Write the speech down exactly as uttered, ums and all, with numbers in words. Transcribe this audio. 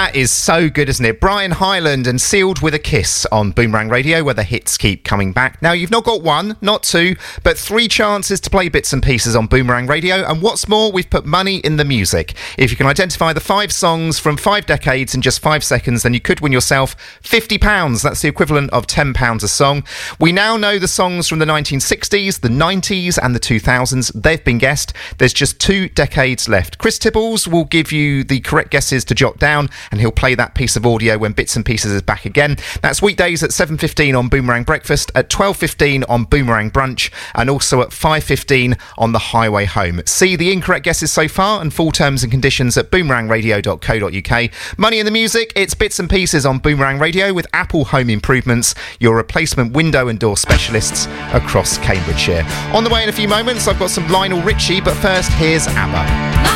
That is so good, isn't it? Brian Hyland and Sealed with a Kiss on Boomerang Radio, where the hits keep coming back. Now, you've not got one, not two, but three chances to play bits and pieces on Boomerang Radio. And what's more, we've put money in the music. If you can identify the five songs from five decades in just five seconds, then you could win yourself fifty pounds. That's the equivalent of ten pounds a song. We now know the songs from the nineteen sixties, the nineties and the two thousands. They've been guessed. There's just two decades left. Chris Tibbles will give you the correct guesses to jot down, and he'll play that piece of audio when Bits and Pieces is back again. That's weekdays at seven fifteen on Boomerang Breakfast, at twelve fifteen on Boomerang Brunch, and also at five fifteen on the Highway Home. See the incorrect guesses so far and full terms and conditions at boomerang radio dot co dot uk. Money in the music, it's Bits and Pieces on Boomerang Radio with Apple Home Improvements, your replacement window and door specialists across Cambridgeshire. On the way in a few moments, I've got some Lionel Richie, but first, here's ABBA.